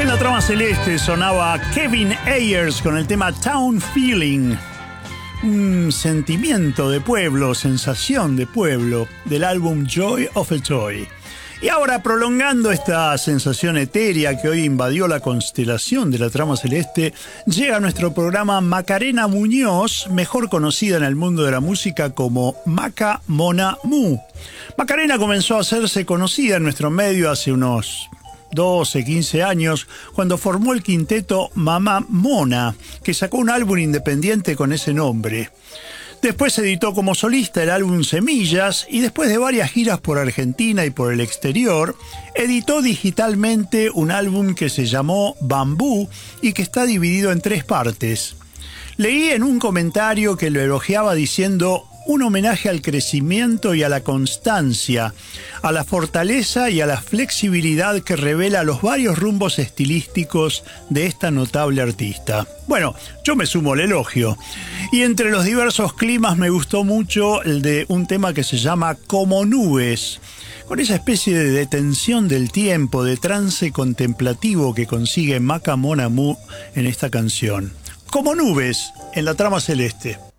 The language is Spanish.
En la trama celeste sonaba Kevin Ayers con el tema Town Feeling. Un sentimiento de pueblo, sensación de pueblo, del álbum Joy of a Toy. Y ahora, prolongando esta sensación etérea que hoy invadió la constelación de la trama celeste, llega a nuestro programa Macarena Muñoz, mejor conocida en el mundo de la música como Maca Mona Mu. Macarena comenzó a hacerse conocida en nuestro medio hace unos 12, 15 años, cuando formó el quinteto Mamá Mona, que sacó un álbum independiente con ese nombre. Después editó como solista el álbum Semillas y después de varias giras por Argentina y por el exterior, editó digitalmente un álbum que se llamó Bambú y que está dividido en 3 partes. Leí en un comentario que lo elogiaba diciendo: un homenaje al crecimiento y a la constancia, a la fortaleza y a la flexibilidad que revela los varios rumbos estilísticos de esta notable artista. Bueno, yo me sumo al elogio. Y entre los diversos climas me gustó mucho el de un tema que se llama Como Nubes, con esa especie de detención del tiempo, de trance contemplativo que consigue Maca Mona Mu en esta canción. Como Nubes, en la trama celeste.